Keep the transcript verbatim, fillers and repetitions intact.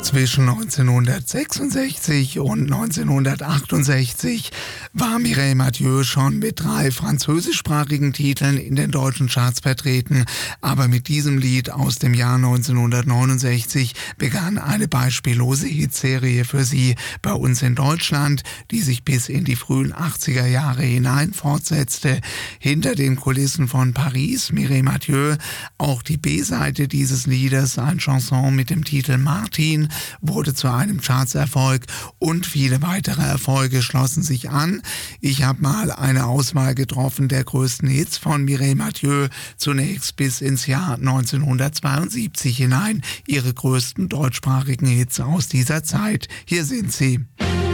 Zwischen neunzehnhundertsechsundsechzig und neunzehnhundertachtundsechzig war Mireille Mathieu schon mit drei französischsprachigen Titeln in den deutschen Charts vertreten, aber mit diesem Lied aus dem Jahr neunzehnhundertneunundsechzig begann eine beispiellose Hitserie für sie bei uns in Deutschland, die sich bis in die frühen achtziger Jahre hinein fortsetzte. Hinter den Kulissen von Paris, Mireille Mathieu, auch die B-Seite dieses Liedes, ein Chanson mit dem Titel Martin, wurde zu einem Chartserfolg und viele weitere Erfolge schlossen sich an. Ich habe mal eine Auswahl getroffen der größten Hits von Mireille Mathieu, zunächst bis ins Jahr neunzehnhundertzweiundsiebzig hinein, ihre größten deutschsprachigen Hits aus dieser Zeit. Hier sind sie.